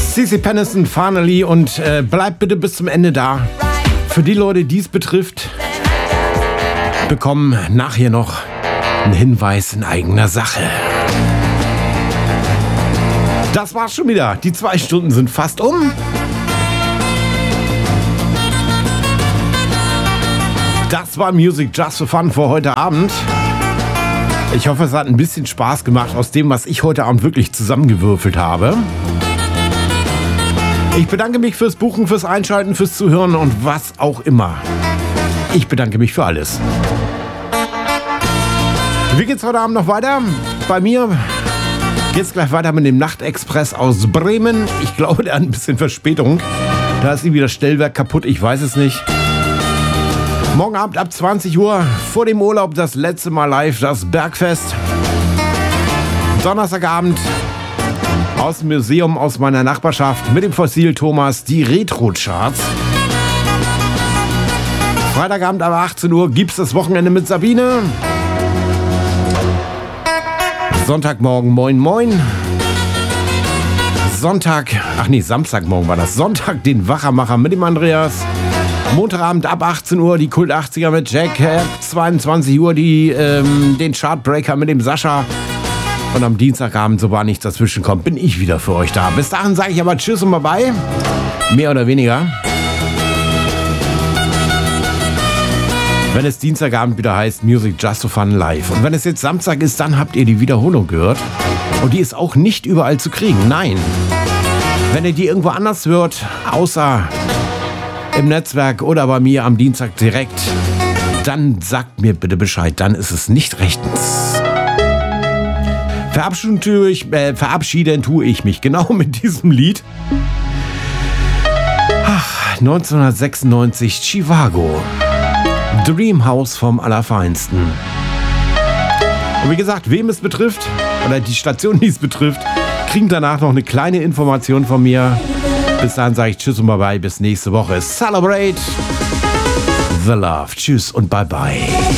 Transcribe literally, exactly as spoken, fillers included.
Cici Peniston, Finally und äh, bleibt bitte bis zum Ende da. Für die Leute, die es betrifft, bekommen nachher noch einen Hinweis in eigener Sache. Das war's schon wieder. Die zwei Stunden sind fast um. Das war Music Just for Fun für heute Abend. Ich hoffe, es hat ein bisschen Spaß gemacht aus dem, was ich heute Abend wirklich zusammengewürfelt habe. Ich bedanke mich fürs Buchen, fürs Einschalten, fürs Zuhören und was auch immer. Ich bedanke mich für alles. Wie geht's heute Abend noch weiter? Bei mir geht's gleich weiter mit dem Nachtexpress aus Bremen. Ich glaube, der hat ein bisschen Verspätung. Da ist irgendwie das Stellwerk kaputt, ich weiß es nicht. Morgen Abend ab zwanzig Uhr vor dem Urlaub das letzte Mal live, das Bergfest. Donnerstagabend aus dem Museum aus meiner Nachbarschaft mit dem Fossil Thomas die Retro-Charts. Freitagabend ab achtzehn Uhr gibt's das Wochenende mit Sabine. Sonntagmorgen Moin Moin. Sonntag, ach nee, Samstagmorgen war das. Sonntag den Wachermacher mit dem Andreas. Montagabend ab achtzehn Uhr die Kult achtziger mit Jack. zweiundzwanzig Uhr die, ähm, den Chartbreaker mit dem Sascha. Und am Dienstagabend, sobald nichts dazwischen kommt, bin ich wieder für euch da. Bis dahin sage ich aber Tschüss und Bye-bye. Mehr oder weniger. Wenn es Dienstagabend wieder heißt Music Just for Fun live. Und wenn es jetzt Samstag ist, dann habt ihr die Wiederholung gehört. Und die ist auch nicht überall zu kriegen. Nein. Wenn ihr die irgendwo anders hört, außer im Netzwerk oder bei mir am Dienstag direkt, dann sagt mir bitte Bescheid. Dann ist es nicht rechtens. Verabschieden tue ich, äh, verabschieden tue ich mich genau mit diesem Lied. Ach, neunzehnhundertsechsundneunzig, Chivago. Dreamhouse vom Allerfeinsten. Und wie gesagt, wem es betrifft, oder die Station, die es betrifft, kriegen danach noch eine kleine Information von mir. Bis dahin sage ich Tschüss und Bye-bye. Bis nächste Woche. Celebrate the love. Tschüss und Bye-bye.